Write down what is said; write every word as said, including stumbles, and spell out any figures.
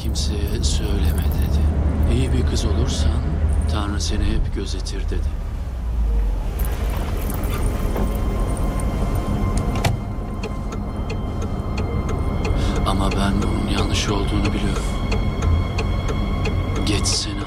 kimseye söyleme dedi. İyi bir kız olursan Tanrı seni hep gözetir dedi. Ama ben bunun yanlış olduğunu biliyorum. Geçsene